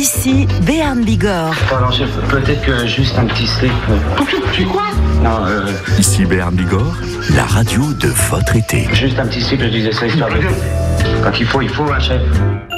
Ici, Béarn Bigorre. Alors, peut-être que juste un petit slip. Tu quoi? Non, Ici Béarn Bigorre, la radio de votre été. juste un petit slip, je disais ça histoire de... Quand il faut, un chef.